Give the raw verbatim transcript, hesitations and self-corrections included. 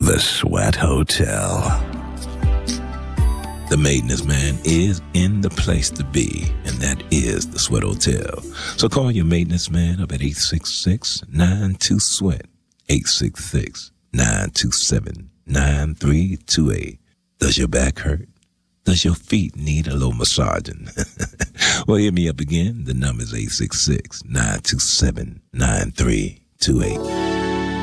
The Sweat Hotel. The maintenance man is in the place to be, and that is the Sweat Hotel. So call your maintenance man up at eight six six, nine two, SWEAT, eight six six, nine two seven, nine three two eight. Does your back hurt? Does your feet need a little massaging? Well, hit me up again. The number is eight six six, nine two seven, nine three two eight.